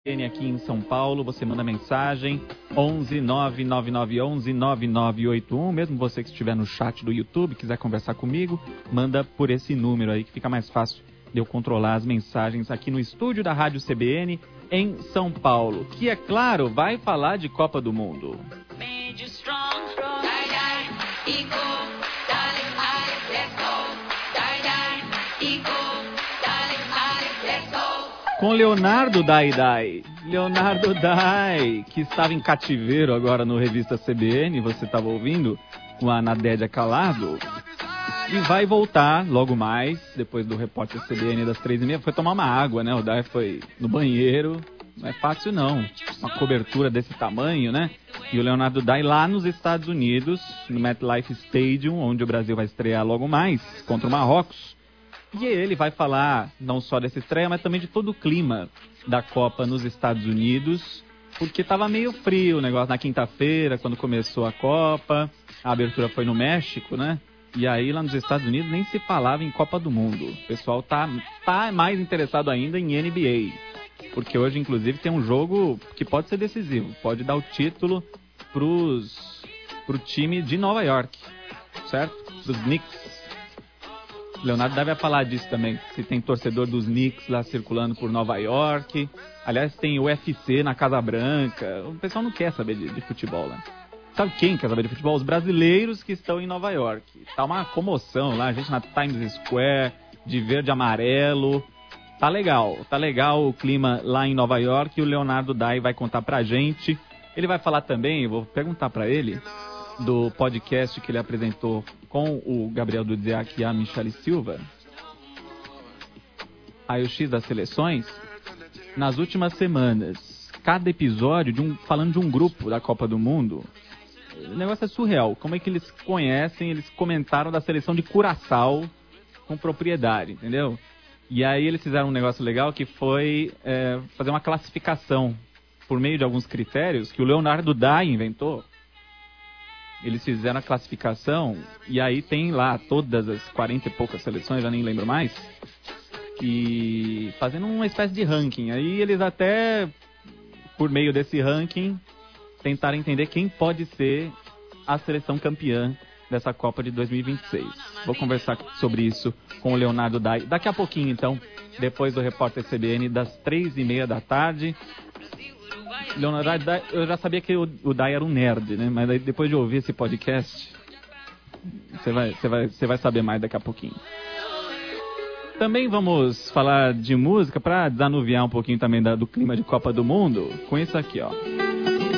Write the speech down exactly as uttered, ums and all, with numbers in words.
Aqui em São Paulo, você manda mensagem onze nove nove nove onze nove nove oito um, mesmo você que estiver no chat do YouTube, quiser conversar comigo, manda por esse número aí que fica mais fácil de eu controlar as mensagens aqui no estúdio da Rádio C B N em São Paulo, que é claro, vai falar de Copa do Mundo. Com Leonardo Dai Dai, Leonardo Dai, que estava em cativeiro agora no Revista C B N, você estava ouvindo, com a Nadédia Calado, e vai voltar logo mais, depois do repórter C B N das três e meia, foi tomar uma água, né, o Dai foi no banheiro, não é fácil não, uma cobertura desse tamanho, né, e o Leonardo Dai lá nos Estados Unidos, no MetLife Stadium, onde o Brasil vai estrear logo mais, contra o Marrocos. E ele vai falar não só dessa estreia, mas também de todo o clima da Copa nos Estados Unidos, porque estava meio frio o negócio na quinta-feira, quando começou a Copa, a abertura foi no México, né? E aí lá nos Estados Unidos nem se falava em Copa do Mundo. O pessoal tá, tá mais interessado ainda em N B A, porque hoje inclusive tem um jogo que pode ser decisivo, pode dar o título pros, pro time de Nova York, certo? Dos Knicks. Leonardo deve falar disso também, se tem torcedor dos Knicks lá circulando por Nova York. Aliás, tem U F C na Casa Branca. O pessoal não quer saber de, de futebol lá. Sabe quem quer saber de futebol? Os brasileiros que estão em Nova York. Tá uma comoção lá, a gente na Times Square, de verde e amarelo. Tá legal, tá legal o clima lá em Nova York, e o Leonardo Dai vai contar pra gente. Ele vai falar também, eu vou perguntar pra ele, do podcast que ele apresentou com o Gabriel Dudziak e a Michele Silva, a O X das seleções, nas últimas semanas, cada episódio de um, falando de um grupo da Copa do Mundo. O negócio é surreal, como é que eles conhecem, eles comentaram da seleção de Curaçao com propriedade, entendeu? E aí eles fizeram um negócio legal que foi é, fazer uma classificação por meio de alguns critérios que o Leonardo Dai inventou. Eles fizeram a classificação e aí tem lá todas as quarenta e poucas seleções, já nem lembro mais, e fazendo uma espécie de ranking. Aí eles até, por meio desse ranking, tentaram entender quem pode ser a seleção campeã dessa Copa de dois mil e vinte e seis. Vou conversar sobre isso com o Leonardo Dai daqui a pouquinho, então, depois do repórter C B N das três e meia da tarde. Leonardo Dai, eu já sabia que o, o Dai era um nerd, né? Mas aí, depois de ouvir esse podcast, você vai, você vai, você vai saber mais daqui a pouquinho. Também vamos falar de música para desanuviar um pouquinho também da, do clima de Copa do Mundo com isso aqui, ó.